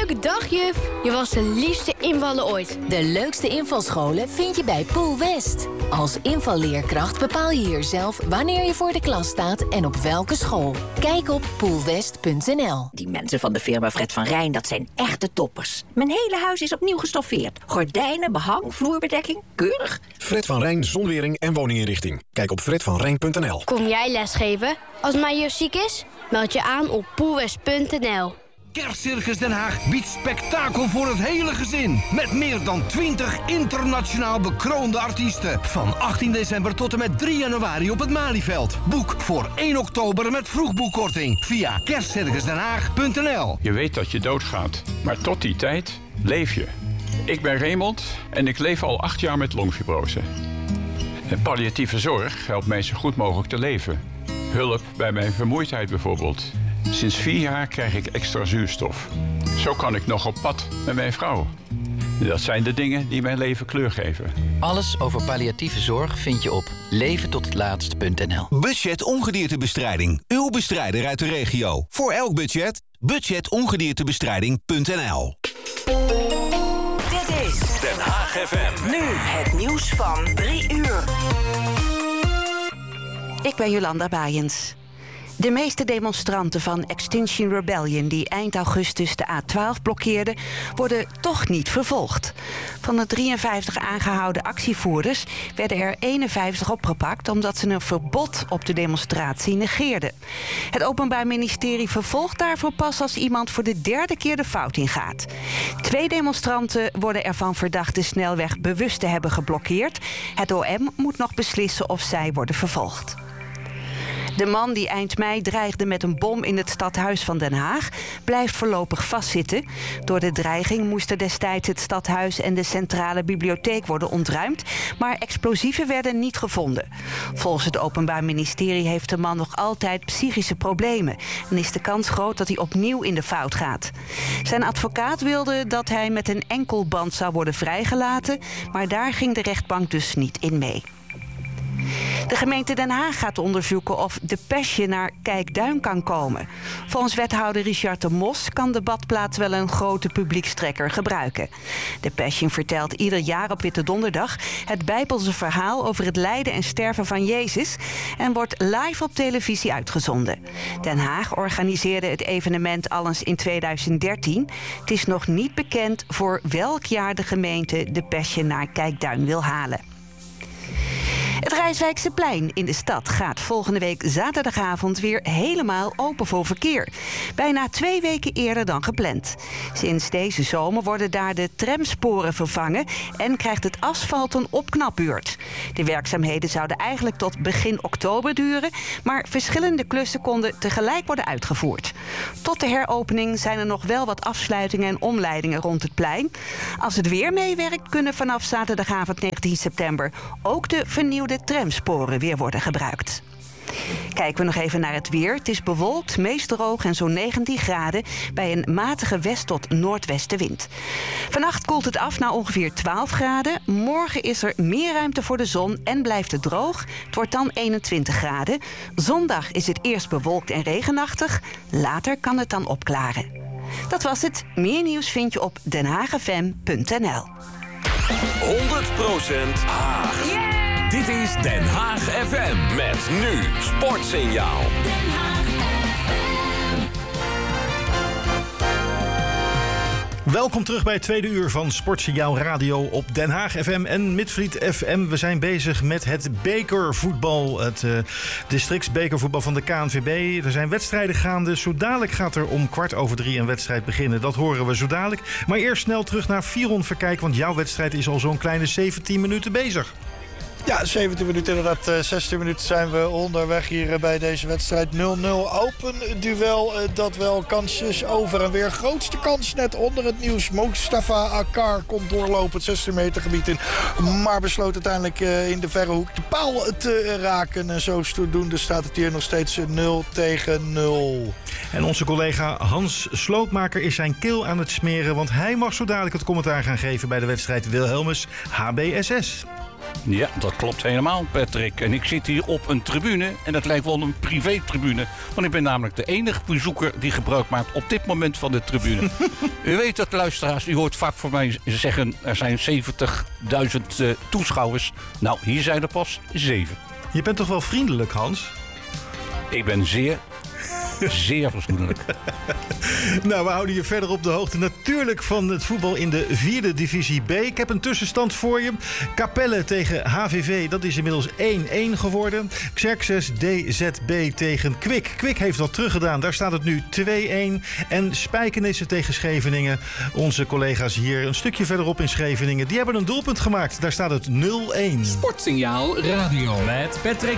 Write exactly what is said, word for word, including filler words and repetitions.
Leuke dag, juf. Je was de liefste invaller ooit. De leukste invalscholen vind je bij Pool West. Als invalleerkracht bepaal je hier zelf wanneer je voor de klas staat en op welke school. Kijk op poolwest punt n l. Die mensen van de firma Fred van Rijn, dat zijn echte toppers. Mijn hele huis is opnieuw gestoffeerd. Gordijnen, behang, vloerbedekking, keurig. Fred van Rijn zonwering en woninginrichting. Kijk op fred van rijn punt n l. Kom jij lesgeven? Als mijn juf ziek is, meld je aan op poolwest punt n l. Kerstcircus Den Haag biedt spektakel voor het hele gezin. Met meer dan twintig internationaal bekroonde artiesten. Van achttien december tot en met drie januari op het Malieveld. Boek voor één oktober met vroegboekkorting via kerstcircus den haag punt n l. Je weet dat je doodgaat, maar tot die tijd leef je. Ik ben Raymond en ik leef al acht jaar met longfibrose. En palliatieve zorg helpt mij zo goed mogelijk te leven. Hulp bij mijn vermoeidheid bijvoorbeeld. Sinds vier jaar krijg ik extra zuurstof. Zo kan ik nog op pad met mijn vrouw. Dat zijn de dingen die mijn leven kleur geven. Alles over palliatieve zorg vind je op leven tot het laatst punt n l. Budget ongediertebestrijding. Uw bestrijder uit de regio. Voor elk budget. budget ongediertebestrijding punt n l. Dit is Den Haag F M. Nu het nieuws van drie uur. Ik ben Jolanda Baaiens. De meeste demonstranten van Extinction Rebellion die eind augustus de A twaalf blokkeerden, worden toch niet vervolgd. Van de drieënvijftig aangehouden actievoerders werden er eenenvijftig opgepakt omdat ze een verbod op de demonstratie negeerden. Het Openbaar Ministerie vervolgt daarvoor pas als iemand voor de derde keer de fout ingaat. Twee demonstranten worden ervan verdacht de snelweg bewust te hebben geblokkeerd. Het O M moet nog beslissen of zij worden vervolgd. De man die eind mei dreigde met een bom in het stadhuis van Den Haag blijft voorlopig vastzitten. Door de dreiging moesten destijds het stadhuis en de centrale bibliotheek worden ontruimd, maar explosieven werden niet gevonden. Volgens het Openbaar Ministerie heeft de man nog altijd psychische problemen en is de kans groot dat hij opnieuw in de fout gaat. Zijn advocaat wilde dat hij met een enkelband zou worden vrijgelaten, maar daar ging de rechtbank dus niet in mee. De gemeente Den Haag gaat onderzoeken of de Pesje naar Kijkduin kan komen. Volgens wethouder Richard de Mos kan de badplaats wel een grote publiekstrekker gebruiken. De Passion vertelt ieder jaar op Witte Donderdag het Bijbelse verhaal over het lijden en sterven van Jezus en wordt live op televisie uitgezonden. Den Haag organiseerde het evenement al eens in tweeduizend dertien. Het is nog niet bekend voor welk jaar de gemeente de Passion naar Kijkduin wil halen. Het Rijswijkse-plein in de stad gaat volgende week zaterdagavond weer helemaal open voor verkeer. Bijna twee weken eerder dan gepland. Sinds deze zomer worden daar de tramsporen vervangen en krijgt het asfalt een opknapbeurt. De werkzaamheden zouden eigenlijk tot begin oktober duren, maar verschillende klussen konden tegelijk worden uitgevoerd. Tot de heropening zijn er nog wel wat afsluitingen en omleidingen rond het plein. Als het weer meewerkt, kunnen vanaf zaterdagavond negentien september ook de vernieuwde tramsporen weer worden gebruikt. Kijken we nog even naar het weer. Het is bewolkt, meest droog en zo'n negentien graden bij een matige west- tot noordwestenwind. Vannacht koelt het af naar ongeveer twaalf graden. Morgen is er meer ruimte voor de zon en blijft het droog. Het wordt dan eenentwintig graden. Zondag is het eerst bewolkt en regenachtig. Later kan het dan opklaren. Dat was het. Meer nieuws vind je op den haag f m punt n l. honderd procent Haag. Yeah! Dit is Den Haag F M met nu Sportsignaal. Den Haag F M. Welkom terug bij het tweede uur van Sportsignaal Radio op Den Haag F M en Midvliet F M. We zijn bezig met het bekervoetbal, het uh, districtsbekervoetbal van de K N V B. Er zijn wedstrijden gaande. Zo dadelijk gaat er om kwart over drie een wedstrijd beginnen. Dat horen we zo dadelijk. Maar eerst snel terug naar Firon Verkijk, want jouw wedstrijd is al zo'n kleine zeventien minuten bezig. Ja, zeventien minuten inderdaad. Uh, zestien minuten zijn we onderweg hier uh, bij deze wedstrijd. nul nul open duel. Uh, dat wel kansjes over en weer. Grootste kans net onder het nieuws. Mustafa Akar komt doorlopen het zestien meter gebied in. Maar besloot uiteindelijk uh, in de verre hoek de paal te raken. En zo doende staat het hier nog steeds nul tegen nul. En onze collega Hans Slootmaker is zijn keel aan het smeren, want hij mag zo dadelijk het commentaar gaan geven bij de wedstrijd Wilhelmus H B S S. Ja, dat klopt helemaal, Patrick. En ik zit hier op een tribune en dat lijkt wel een privé-tribune. Want ik ben namelijk de enige bezoeker die gebruik maakt op dit moment van de tribune. U weet dat, luisteraars, u hoort vaak voor mij zeggen... er zijn zeventigduizend uh, toeschouwers. Nou, hier zijn er pas zeven. Je bent toch wel vriendelijk, Hans? Ik ben zeer... Zeer verschillend. Nou, we houden je verder op de hoogte natuurlijk van het voetbal in de vierde divisie B. Ik heb een tussenstand voor je. Capelle tegen H V V, dat is inmiddels één-één geworden. Xerxes D Z B tegen Kwik. Kwik heeft dat teruggedaan, daar staat het nu twee-één. En Spijkenisse tegen Scheveningen. Onze collega's hier een stukje verderop in Scheveningen, die hebben een doelpunt gemaakt. Daar staat het nul-één. Sportsignaal Radio met Patrick